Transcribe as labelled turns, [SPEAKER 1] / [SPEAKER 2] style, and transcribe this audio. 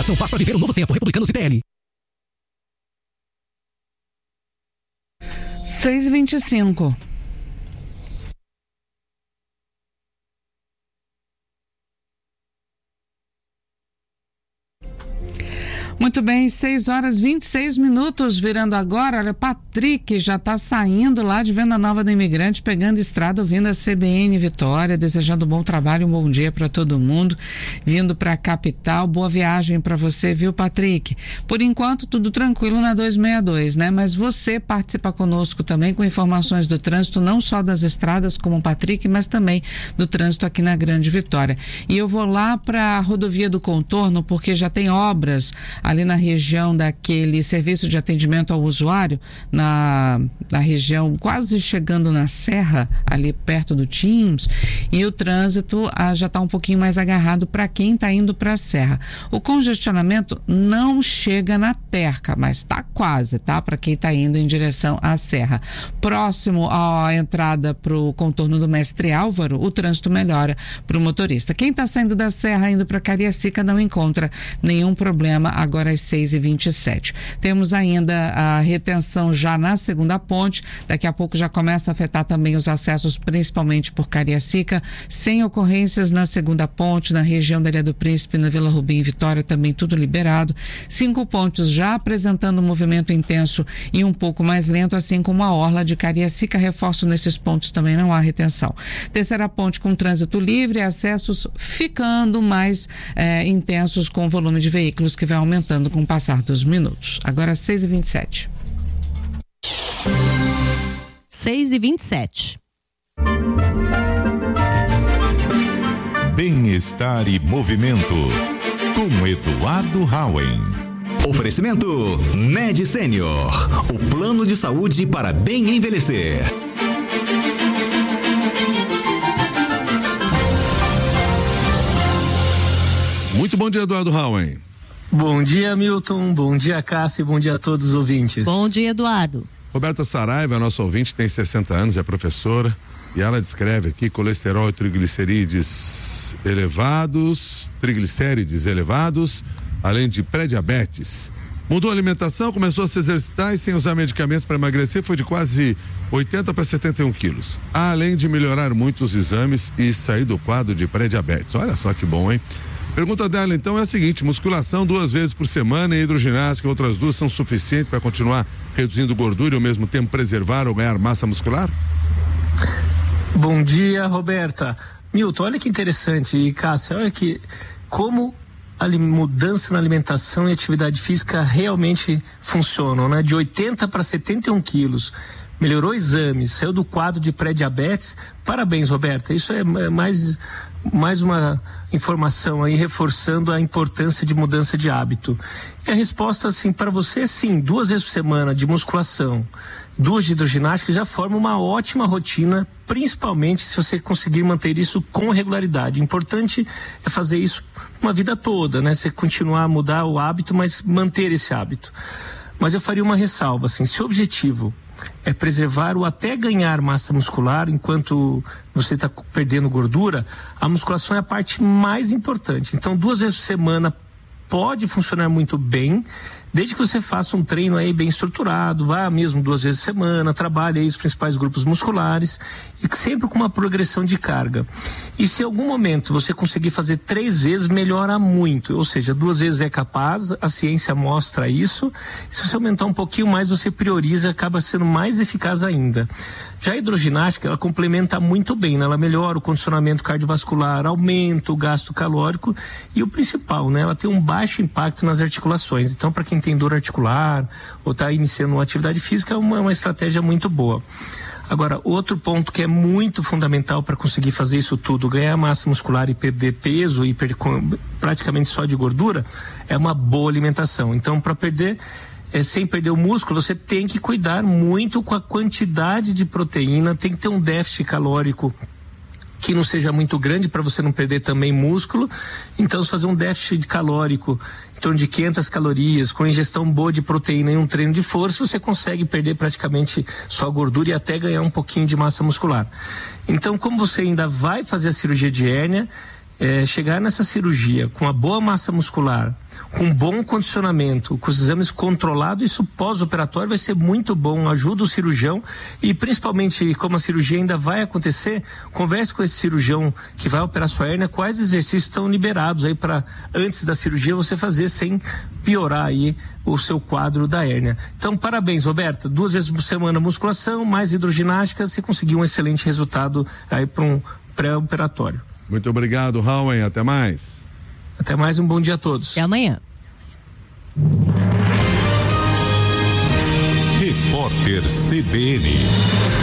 [SPEAKER 1] Geração paz para viver um novo tempo. Republicanos e PL.
[SPEAKER 2] 6h25. Muito bem, 6h26, virando agora. Olha, Patrick já está saindo lá de Venda Nova do Imigrante, pegando estrada, ouvindo a CBN Vitória, desejando um bom trabalho, um bom dia para todo mundo, vindo para a capital. Boa viagem para você, viu, Patrick? Por enquanto, tudo tranquilo na 262, né? Mas você participa conosco também com informações do trânsito, não só das estradas, como o Patrick, mas também do trânsito aqui na Grande Vitória. E eu vou lá para a rodovia do Contorno, porque já tem obras ali na região daquele serviço de atendimento ao usuário, na região quase chegando na Serra, ali perto do Teams, e o trânsito já está um pouquinho mais agarrado para quem está indo para a Serra. O congestionamento não chega na Terca, mas está quase, tá? Para quem está indo em direção à Serra. Próximo à entrada para o contorno do Mestre Álvaro, o trânsito melhora para o motorista. Quem está saindo da Serra, indo para Cariacica, não encontra nenhum problema agora às 6h27. Temos ainda a retenção já na segunda ponte, daqui a pouco já começa a afetar também os acessos, principalmente por Cariacica, sem ocorrências na segunda ponte, na região da Ilha do Príncipe, na Vila Rubim e Vitória, também tudo liberado. 5 pontos já apresentando um movimento intenso e um pouco mais lento, assim como a orla de Cariacica. Reforço, nesses pontos também não há retenção. Terceira ponte com trânsito livre, acessos ficando mais intensos, com o volume de veículos que vai aumentando com o passar dos minutos. Agora 6h27.
[SPEAKER 3] 6h27.
[SPEAKER 4] Bem-estar e movimento com Eduardo Hauen.
[SPEAKER 5] Oferecimento Med Senior, o plano de saúde para bem envelhecer.
[SPEAKER 6] Muito bom dia, Eduardo Hauen.
[SPEAKER 7] Bom dia, Milton. Bom dia, Cássio. Bom dia a todos os ouvintes.
[SPEAKER 3] Bom dia, Eduardo.
[SPEAKER 6] Roberta Saraiva, nossa ouvinte, tem 60 anos, é professora, e ela descreve aqui colesterol e triglicérides elevados, além de pré-diabetes. Mudou a alimentação, começou a se exercitar e sem usar medicamentos para emagrecer, foi de quase 80 para 71 quilos. Além de melhorar muito os exames e sair do quadro de pré-diabetes. Olha só que bom, hein? Pergunta dela então é a seguinte: musculação 2 vezes por semana e hidroginástica, outras 2 são suficientes para continuar reduzindo gordura e ao mesmo tempo preservar ou ganhar massa muscular?
[SPEAKER 7] Bom dia, Roberta. Milton, olha que interessante. E Cássio, olha que como a mudança na alimentação e atividade física realmente funcionam, né? De 80 para 71 quilos. Melhorou exames, saiu do quadro de pré-diabetes. Parabéns, Roberta. Isso é mais uma informação aí reforçando a importância de mudança de hábito. E a resposta, assim, para você, sim, 2 vezes por semana de musculação, 2 de hidroginástica já forma uma ótima rotina, principalmente se você conseguir manter isso com regularidade. O importante é fazer isso uma vida toda, né? Você continuar a mudar o hábito, mas manter esse hábito. Mas eu faria uma ressalva, assim, se o objetivo é preservar ou até ganhar massa muscular enquanto você está perdendo gordura, a musculação é a parte mais importante. Então, 2 vezes por semana pode funcionar muito bem, desde que você faça um treino aí bem estruturado, vá mesmo 2 vezes por semana, trabalhe aí os principais grupos musculares e sempre com uma progressão de carga. E se em algum momento você conseguir fazer 3 vezes, melhora muito, ou seja, 2 vezes é capaz, a ciência mostra isso. Se você aumentar um pouquinho mais, você prioriza, acaba sendo mais eficaz ainda. Já a hidroginástica, ela complementa muito bem, né? Ela melhora o condicionamento cardiovascular, aumenta o gasto calórico e o principal, né? Ela tem um baixo impacto nas articulações. Então, para quem tem dor articular ou está iniciando uma atividade física, é uma estratégia muito boa. Agora, outro ponto que é muito fundamental para conseguir fazer isso tudo, ganhar massa muscular e perder peso e praticamente só de gordura, é uma boa alimentação. Então, para perder sem perder o músculo, você tem que cuidar muito com a quantidade de proteína, tem que ter um déficit calórico que não seja muito grande para você não perder também músculo. Então, se fazer um déficit calórico em torno de 500 calorias, com ingestão boa de proteína e um treino de força, você consegue perder praticamente só gordura e até ganhar um pouquinho de massa muscular. Então, como você ainda vai fazer a cirurgia de hérnia, chegar nessa cirurgia com uma boa massa muscular, com bom condicionamento, com os exames controlados, isso pós-operatório vai ser muito bom, ajuda o cirurgião e principalmente como a cirurgia ainda vai acontecer, converse com esse cirurgião que vai operar sua hérnia, quais exercícios estão liberados aí para antes da cirurgia você fazer sem piorar aí o seu quadro da hérnia. Então, parabéns, Roberta, 2 vezes por semana musculação, mais hidroginástica, você conseguiu um excelente resultado aí para um pré-operatório.
[SPEAKER 6] Muito obrigado, Howen. Até mais.
[SPEAKER 7] Até mais, um bom dia a todos.
[SPEAKER 3] Até amanhã.
[SPEAKER 4] Repórter CBN.